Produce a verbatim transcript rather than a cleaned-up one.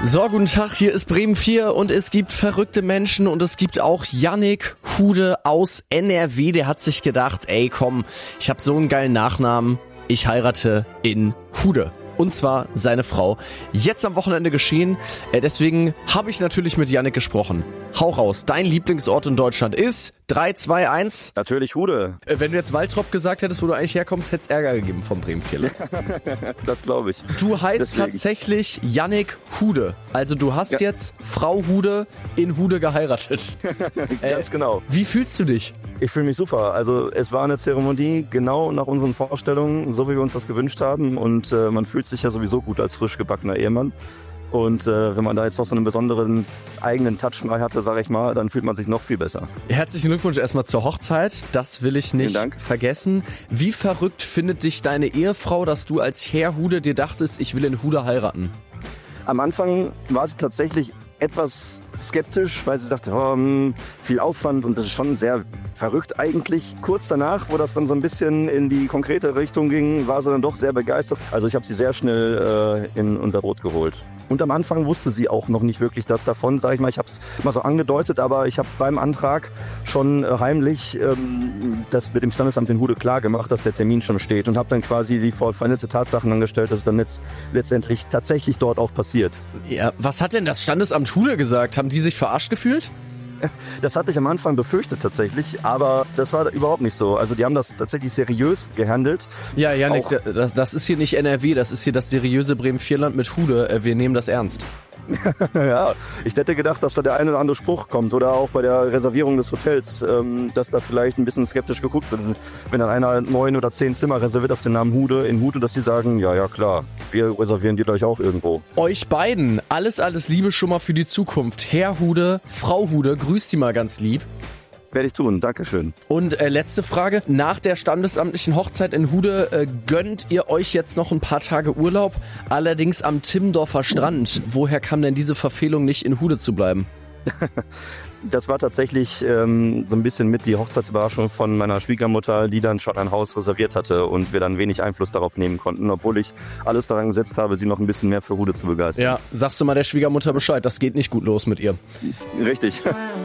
So, guten Tag, hier ist Bremen vier und es gibt verrückte Menschen und es gibt auch Yannick Hude aus N R W, der hat sich gedacht, ey komm, ich habe so einen geilen Nachnamen, ich heirate in Hude. Und zwar seine Frau. Jetzt am Wochenende geschehen, deswegen habe ich natürlich mit Yannick gesprochen. Hau raus, dein Lieblingsort in Deutschland ist drei, zwei, eins. Natürlich Hude. Wenn du jetzt Waltrop gesagt hättest, wo du eigentlich herkommst, hätte es Ärger gegeben vom Bremen vier. Das glaube ich. Du heißt Deswegen. tatsächlich Yannick Hude. Also du hast Ja. jetzt Frau Hude in Hude geheiratet. Ganz Äh, genau. Wie fühlst du dich? Ich fühle mich super. Also es war eine Zeremonie genau nach unseren Vorstellungen, so wie wir uns das gewünscht haben. Und äh, man fühlt sich ja sowieso gut als frisch gebackener Ehemann. Und äh, wenn man da jetzt noch so einen besonderen eigenen Touch mal hatte, sage ich mal, dann fühlt man sich noch viel besser. Herzlichen Glückwunsch erstmal zur Hochzeit. Das will ich nicht Vielen Dank. vergessen. Wie verrückt findet dich deine Ehefrau, dass du als Herr Hude dir dachtest, ich will in Hude heiraten? Am Anfang war sie tatsächlich etwas skeptisch, weil sie sagte, oh, hm, viel Aufwand und das ist schon sehr verrückt eigentlich. Kurz danach, wo das dann so ein bisschen in die konkrete Richtung ging, war sie dann doch sehr begeistert. Also ich habe sie sehr schnell äh, in unser Boot geholt. Und am Anfang wusste sie auch noch nicht wirklich das davon, sage ich mal. Ich habe es mal so angedeutet, aber ich habe beim Antrag schon äh, heimlich ähm, das mit dem Standesamt in Hude klar gemacht, dass der Termin schon steht und habe dann quasi die veränderte Tatsachen angestellt, dass es dann jetzt letztendlich tatsächlich dort auch passiert. Ja, was hat denn das Standesamt Hude gesagt? Haben die sich verarscht gefühlt? Das hatte ich am Anfang befürchtet tatsächlich, aber das war überhaupt nicht so. Also die haben das tatsächlich seriös gehandelt. Ja, Yannick, Auch- das, das ist hier nicht N R W, das ist hier das seriöse Bremen vier Land mit Hude. Äh, Wir nehmen das ernst. Ja, ich hätte gedacht, dass da der eine oder andere Spruch kommt oder auch bei der Reservierung des Hotels, ähm, dass da vielleicht ein bisschen skeptisch geguckt wird. Wenn dann einer neun oder zehn Zimmer reserviert auf den Namen Hude in Hude, dass die sagen, ja, ja klar, wir reservieren die gleich auch irgendwo. Euch beiden, alles, alles Liebe schon mal für die Zukunft. Herr Hude, Frau Hude, grüßt sie mal ganz lieb. Werde ich tun, Dankeschön. Und äh, letzte Frage, nach der standesamtlichen Hochzeit in Hude äh, gönnt ihr euch jetzt noch ein paar Tage Urlaub, allerdings am Timmendorfer Strand. Woher kam denn diese Verfehlung, nicht in Hude zu bleiben? Das war tatsächlich ähm, so ein bisschen mit die Hochzeitsüberraschung von meiner Schwiegermutter, die dann schon ein Haus reserviert hatte und wir dann wenig Einfluss darauf nehmen konnten, obwohl ich alles daran gesetzt habe, sie noch ein bisschen mehr für Hude zu begeistern. Ja, sagst du mal der Schwiegermutter Bescheid, das geht nicht gut los mit ihr. Richtig.